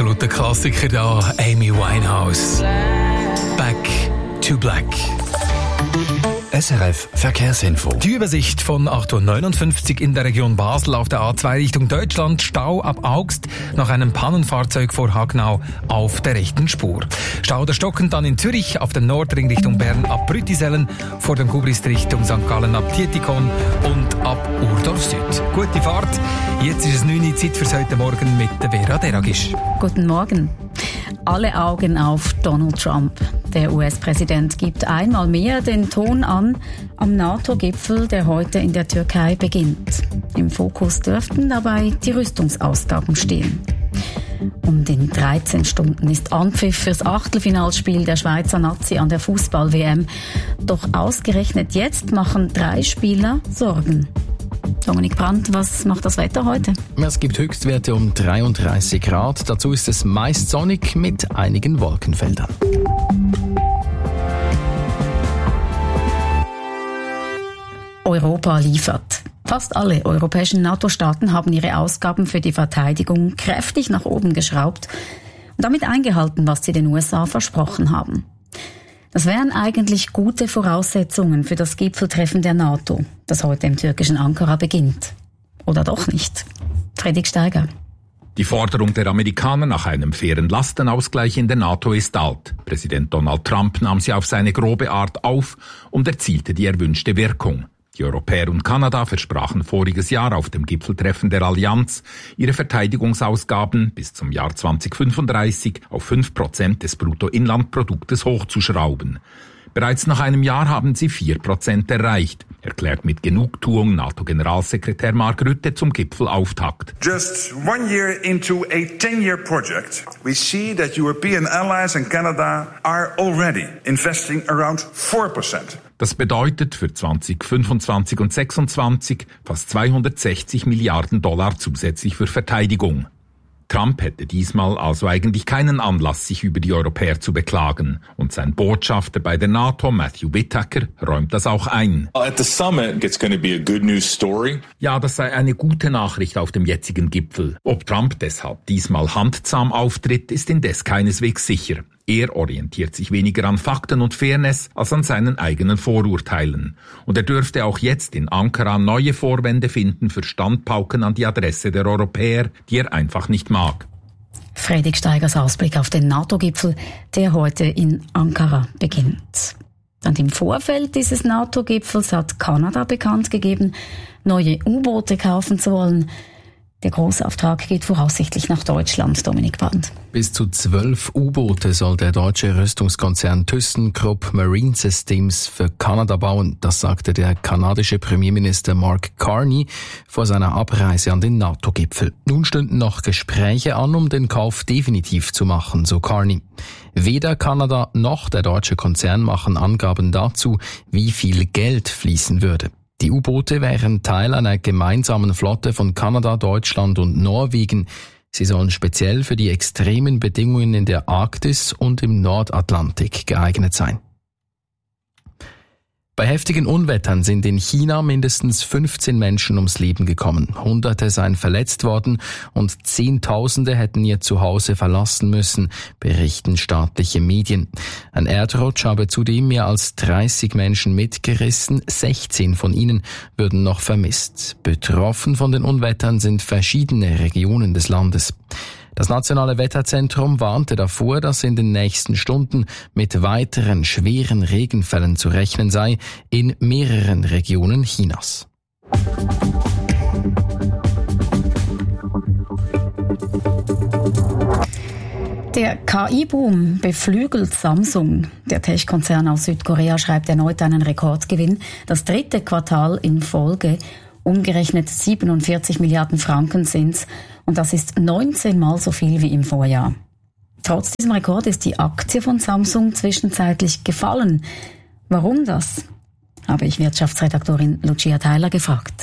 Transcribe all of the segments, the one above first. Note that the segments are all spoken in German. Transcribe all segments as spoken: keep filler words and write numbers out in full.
absoluter Klassiker da, Amy Winehouse. Back to Black. S R F Verkehrsinfo. Die Übersicht von acht Uhr neunundfünfzig in der Region Basel auf der A zwei Richtung Deutschland. Stau ab Augst nach einem Pannenfahrzeug vor Hagnau auf der rechten Spur. Stau oder stockend dann in Zürich auf dem Nordring Richtung Bern ab Brüttisellen, vor dem Gubrist Richtung Sankt Gallen ab Tietikon und ab Urdorf Süd. Gute Fahrt. Jetzt ist es neun Uhr, Zeit fürs heute Morgen mit der Vera Deragisch. Guten Morgen. Alle Augen auf Donald Trump. Der U S-Präsident gibt einmal mehr den Ton an am NATO-Gipfel, der heute in der Türkei beginnt. Im Fokus dürften dabei die Rüstungsausgaben stehen. Um den dreizehn Stunden ist Anpfiff fürs Achtelfinalspiel der Schweizer Nazi an der Fußball-W M. Doch ausgerechnet jetzt machen drei Spieler Sorgen. Dominik Brandt, was macht das Wetter heute? Es gibt Höchstwerte um dreiunddreißig Grad. Dazu ist es meist sonnig mit einigen Wolkenfeldern. Europa liefert. Fast alle europäischen NATO-Staaten haben ihre Ausgaben für die Verteidigung kräftig nach oben geschraubt und damit eingehalten, was sie den U S A versprochen haben. Das wären eigentlich gute Voraussetzungen für das Gipfeltreffen der NATO, das heute im türkischen Ankara beginnt. Oder doch nicht? Fredrik Steiger. Die Forderung der Amerikaner nach einem fairen Lastenausgleich in der NATO ist alt. Präsident Donald Trump nahm sie auf seine grobe Art auf und erzielte die erwünschte Wirkung. Die Europäer und Kanada versprachen voriges Jahr auf dem Gipfeltreffen der Allianz, ihre Verteidigungsausgaben bis zum Jahr zweitausendfünfunddreißig auf fünf Prozent des Bruttoinlandproduktes hochzuschrauben. Bereits nach einem Jahr haben sie vier Prozent erreicht, erklärt mit Genugtuung NATO-Generalsekretär Mark Rutte zum Gipfelauftakt. Just one year into a ten-year project, we see that European allies and Canada are already investing around four percent. Das bedeutet für zweitausendfünfundzwanzig und zweitausendsechsundzwanzig fast zweihundertsechzig Milliarden Dollar zusätzlich für Verteidigung. Trump hätte diesmal also eigentlich keinen Anlass, sich über die Europäer zu beklagen. Und sein Botschafter bei der NATO, Matthew Whitaker, räumt das auch ein. At the summit, it's going to be a good news story. Ja, das sei eine gute Nachricht auf dem jetzigen Gipfel. Ob Trump deshalb diesmal handzahm auftritt, ist indes keineswegs sicher. Er orientiert sich weniger an Fakten und Fairness als an seinen eigenen Vorurteilen. Und er dürfte auch jetzt in Ankara neue Vorwände finden für Standpauken an die Adresse der Europäer, die er einfach nicht mag. Fredrik Steigers Ausblick auf den NATO-Gipfel, der heute in Ankara beginnt. Und im Vorfeld dieses NATO-Gipfels hat Kanada bekannt gegeben, neue U-Boote kaufen zu wollen. Der Großauftrag geht voraussichtlich nach Deutschland, Dominik Brandt. Bis zu zwölf U-Boote soll der deutsche Rüstungskonzern ThyssenKrupp Marine Systems für Kanada bauen. Das sagte der kanadische Premierminister Mark Carney vor seiner Abreise an den NATO-Gipfel. Nun stünden noch Gespräche an, um den Kauf definitiv zu machen, so Carney. Weder Kanada noch der deutsche Konzern machen Angaben dazu, wie viel Geld fließen würde. Die U-Boote wären Teil einer gemeinsamen Flotte von Kanada, Deutschland und Norwegen. Sie sollen speziell für die extremen Bedingungen in der Arktis und im Nordatlantik geeignet sein. Bei heftigen Unwettern sind in China mindestens fünfzehn Menschen ums Leben gekommen. Hunderte seien verletzt worden und Zehntausende hätten ihr Zuhause verlassen müssen, berichten staatliche Medien. Ein Erdrutsch habe zudem mehr als dreißig Menschen mitgerissen, sechzehn von ihnen würden noch vermisst. Betroffen von den Unwettern sind verschiedene Regionen des Landes. Das Nationale Wetterzentrum warnte davor, dass in den nächsten Stunden mit weiteren schweren Regenfällen zu rechnen sei in mehreren Regionen Chinas. Der K I-Boom beflügelt Samsung. Der Tech-Konzern aus Südkorea schreibt erneut einen Rekordgewinn. Das dritte Quartal in Folge. Umgerechnet siebenundvierzig Milliarden Franken sind's. Und das ist neunzehn Mal so viel wie im Vorjahr. Trotz diesem Rekord ist die Aktie von Samsung zwischenzeitlich gefallen. Warum das? Habe ich Wirtschaftsredaktorin Lucia Theiler gefragt.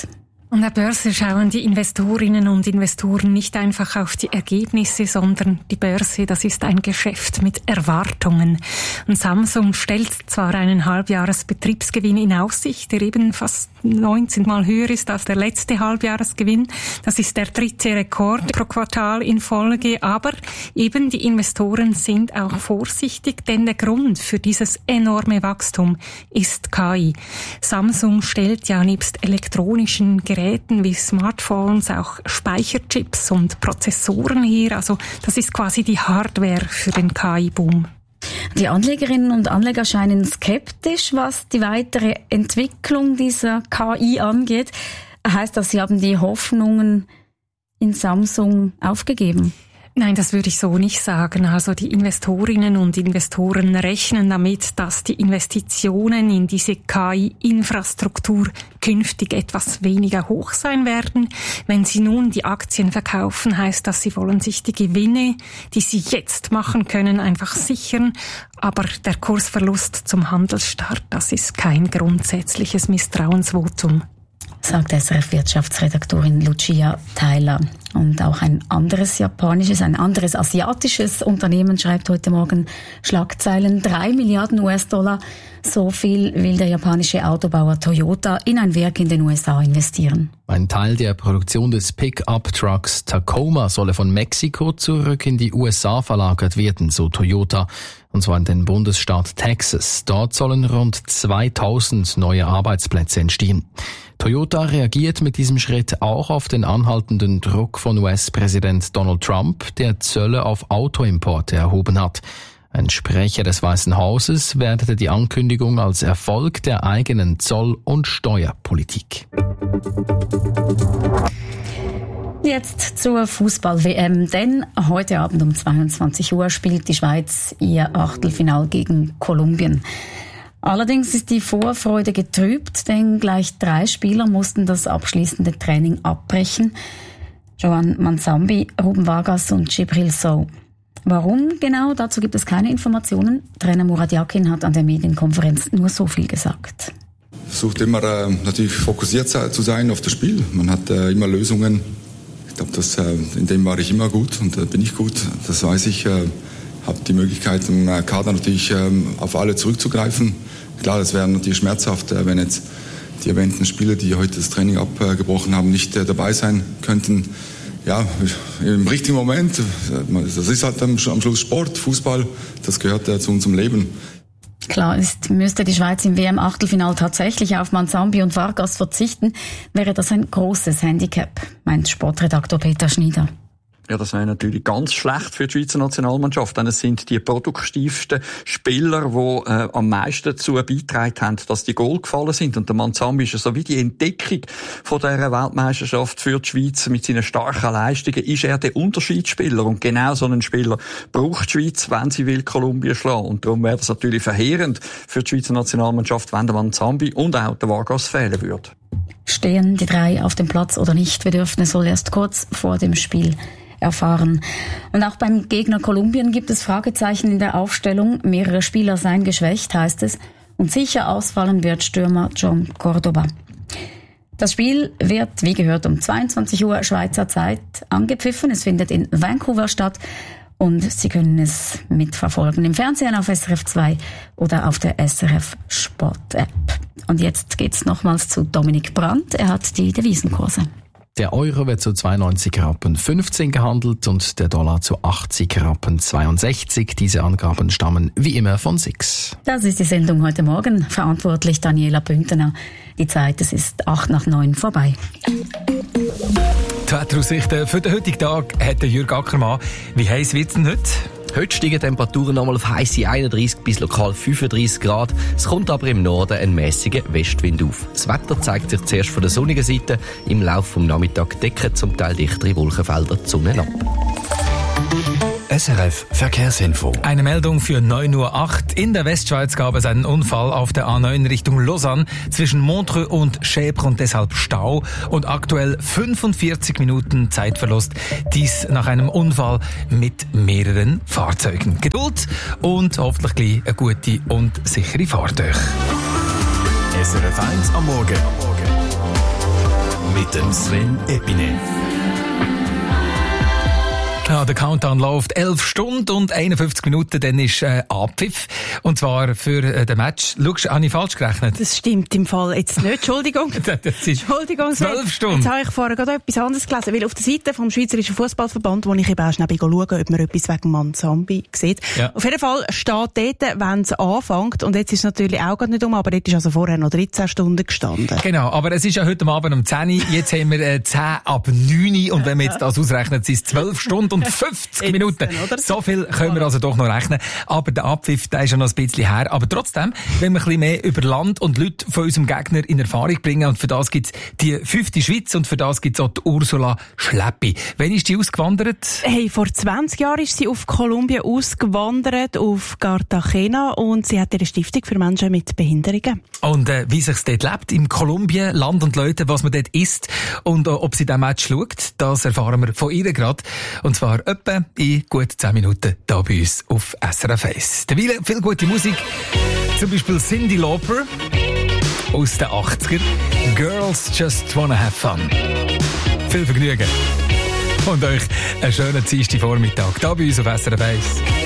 An der Börse schauen die Investorinnen und Investoren nicht einfach auf die Ergebnisse, sondern die Börse, das ist ein Geschäft mit Erwartungen. Und Samsung stellt zwar einen Halbjahresbetriebsgewinn in Aussicht, der eben fast neunzehn Mal höher ist als der letzte Halbjahresgewinn. Das ist der dritte Rekord pro Quartal in Folge, aber eben die Investoren sind auch vorsichtig, denn der Grund für dieses enorme Wachstum ist K I. Samsung stellt ja nebst elektronischen Geräten Geräten wie Smartphones auch Speicherchips und Prozessoren her. Also das ist quasi die Hardware für den K I-Boom. Die Anlegerinnen und Anleger scheinen skeptisch, was die weitere Entwicklung dieser K I angeht. Heißt das, sie haben die Hoffnungen in Samsung aufgegeben? Nein, das würde ich so nicht sagen. Also die Investorinnen und Investoren rechnen damit, dass die Investitionen in diese K I-Infrastruktur künftig etwas weniger hoch sein werden. Wenn sie nun die Aktien verkaufen, heißt das, sie wollen sich die Gewinne, die sie jetzt machen können, einfach sichern. Aber der Kursverlust zum Handelsstart, das ist kein grundsätzliches Misstrauensvotum, sagt S R F-Wirtschaftsredaktorin Lucia Theiler. Und auch ein anderes japanisches, ein anderes asiatisches Unternehmen schreibt heute Morgen Schlagzeilen. Drei Milliarden U S-Dollar, so viel will der japanische Autobauer Toyota in ein Werk in den U S A investieren. Ein Teil der Produktion des Pickup-Trucks Tacoma solle von Mexiko zurück in die U S A verlagert werden, so Toyota. Und zwar in den Bundesstaat Texas. Dort sollen rund zweitausend neue Arbeitsplätze entstehen. Toyota reagiert mit diesem Schritt auch auf den anhaltenden Druck von U S-Präsident Donald Trump, der Zölle auf Autoimporte erhoben hat. Ein Sprecher des Weißen Hauses wertete die Ankündigung als Erfolg der eigenen Zoll- und Steuerpolitik. Jetzt zur Fußball-W M, denn heute Abend um zweiundzwanzig Uhr spielt die Schweiz ihr Achtelfinal gegen Kolumbien. Allerdings ist die Vorfreude getrübt, denn gleich drei Spieler mussten das abschließende Training abbrechen. Joan Manzambi, Ruben Vargas und Djibril Sow. Warum genau? Dazu gibt es keine Informationen. Trainer Murat Yakin hat an der Medienkonferenz nur so viel gesagt. Versucht immer äh, natürlich fokussiert zu sein auf das Spiel. Man hat äh, immer Lösungen. Ich glaube, das, äh, in dem war ich immer gut und äh, bin ich gut. Das weiß ich. Äh, habe die Möglichkeit, im Kader natürlich äh, auf alle zurückzugreifen. Klar, das wäre natürlich schmerzhaft, äh, wenn jetzt die erwähnten Spieler, die heute das Training abgebrochen haben, nicht äh, dabei sein könnten. Ja, im richtigen Moment. Das ist halt am Schluss Sport, Fußball. Das gehört äh, zu unserem Leben. Klar ist, müsste die Schweiz im W M-Achtelfinal tatsächlich auf Manzambi und Vargas verzichten, wäre das ein großes Handicap, meint Sportredaktor Peter Schnieder. Ja, das wäre natürlich ganz schlecht für die Schweizer Nationalmannschaft, denn es sind die produktivsten Spieler, die äh, am meisten dazu beigetragen haben, dass die Goal gefallen sind. Und der Manzambi ist ja so wie die Entdeckung von dieser Weltmeisterschaft für die Schweiz. Mit seinen starken Leistungen ist er der Unterschiedsspieler. Und genau so einen Spieler braucht die Schweiz, wenn sie will Kolumbien schlagen. Und darum wäre das natürlich verheerend für die Schweizer Nationalmannschaft, wenn der Manzambi und auch der Vargas fehlen würde. Stehen die drei auf dem Platz oder nicht? Wir dürfen es wohl erst kurz vor dem Spiel erfahren. Und auch beim Gegner Kolumbien gibt es Fragezeichen in der Aufstellung. Mehrere Spieler seien geschwächt, heißt es. Und sicher ausfallen wird Stürmer John Cordoba. Das Spiel wird, wie gehört, um zweiundzwanzig Uhr Schweizer Zeit angepfiffen. Es findet in Vancouver statt. Und Sie können es mitverfolgen im Fernsehen auf S R F zwei oder auf der S R F Sport App. Und jetzt geht's nochmals zu Dominik Brandt. Er hat die Devisenkurse. Der Euro wird zu zweiundneunzig Rappen fünfzehn gehandelt und der Dollar zu achtzig Rappen zweiundsechzig. Diese Angaben stammen wie immer von S I X. Das ist die Sendung heute Morgen. Verantwortlich Daniela Bündner. Die Zeit, es ist acht nach neun vorbei. Die Wetteraussichten für den heutigen Tag hat Jürg Ackermann. Wie heiß wird es denn heute? Heute steigen die Temperaturen nochmal auf heisse einunddreissig bis lokal fünfunddreissig Grad. Es kommt aber im Norden ein mäßiger Westwind auf. Das Wetter zeigt sich zuerst von der sonnigen Seite. Im Laufe des Nachmittags decken zum Teil dichtere Wolkenfelder die Sonne ab. S R F Verkehrsinfo. Eine Meldung für neun Uhr acht. In der Westschweiz gab es einen Unfall auf der A neun Richtung Lausanne zwischen Montreux und Schäbre und deshalb Stau und aktuell fünfundvierzig Minuten Zeitverlust. Dies nach einem Unfall mit mehreren Fahrzeugen. Geduld und hoffentlich gleich eine gute und sichere Fahrt euch. S R F eins am Morgen. mit dem Sven Epine. Ja, der Countdown läuft elf Stunden und einundfünfzig Minuten, dann ist äh, Abpfiff. Und zwar für äh, den Match. Schau, habe ich falsch gerechnet? Das stimmt im Fall jetzt nicht. Entschuldigung. das ist Entschuldigung. zwölf Stunden. Jetzt habe ich vorher gerade etwas anderes gelesen, weil auf der Seite vom Schweizerischen Fußballverband, wo ich eben auch schnell schaue, ob man etwas wegen Manzambi sieht. Ja. Auf jeden Fall steht dort, wenn es anfängt, und jetzt ist es natürlich auch gerade nicht um, aber dort ist also vorher noch dreizehn Stunden gestanden. Genau, aber es ist ja heute Abend um zehn Uhr, jetzt haben wir äh, zehn ab neun Uhr, und wenn wir jetzt das ausrechnen, sind es zwölf Stunden und fünfzig Minuten. So viel können wir also doch noch rechnen. Aber der Abpfiff, der ist ja noch ein bisschen her. Aber trotzdem, wenn wir ein bisschen mehr über Land und Leute von unserem Gegner in Erfahrung bringen, und für das gibt's die fünfte Schweiz und für das gibt's auch die Ursula Schleppi. Wann ist die ausgewandert? Hey, vor zwanzig Jahren ist sie auf Kolumbien ausgewandert, auf Cartagena, und sie hat eine Stiftung für Menschen mit Behinderungen. Und äh, wie sich's dort lebt, im Kolumbien, Land und Leute, was man dort isst und äh, ob sie den Match schaut, das erfahren wir von ihr gerade. Und zwar etwa in gut zehn Minuten hier bei uns auf S R F eins. Derweil viel gute Musik, zum Beispiel Cyndi Lauper aus den achtziger. Girls Just Wanna Have Fun. Viel Vergnügen und euch einen schönen Dienstagvormittag hier bei uns auf S R F eins.